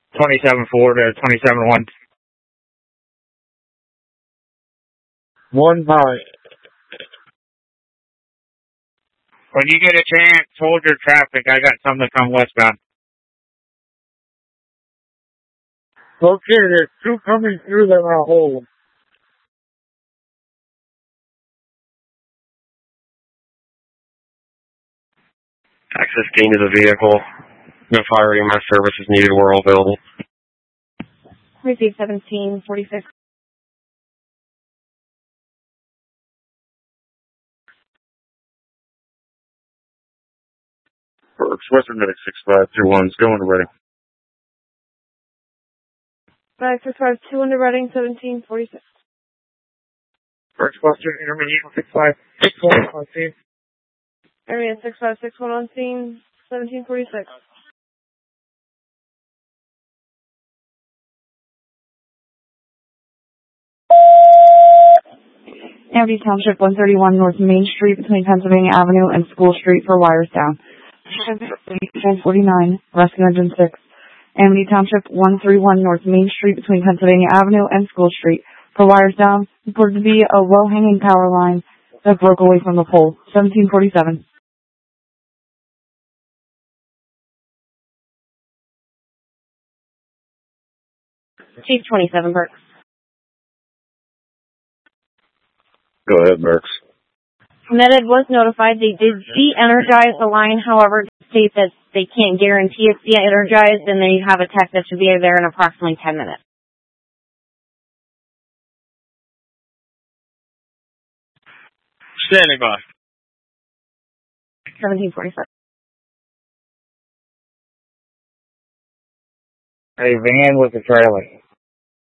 27-4 to 27-1. 1 high. When you get a chance, hold your traffic. I got something to come westbound. Okay, there's 2 coming through that I'll hold. Access gained to the vehicle. No fire EMS services needed. We're all available. Receive 1746. Burks, Western Medic 6521's going to Reading. 5652 into Reading, 1746. Burks, Western Intermediate 6561 on scene. Area 6561 on scene, 1746. Amity Township 131 North Main Street between Pennsylvania Avenue and School Street for wires down. 1049, Rescue Engine 6. Amity Township 131 North Main Street between Pennsylvania Avenue and School Street for wires down. Reported to be a low-hanging power line that broke away from the pole. 1747. Chief 27 Burks. Go ahead, Burks. Med was notified they did de-energize the line, however, state that they can't guarantee it's de-energized, and they have a tech that should be there in approximately 10 minutes. Standing by. 1746. A van with a trailer.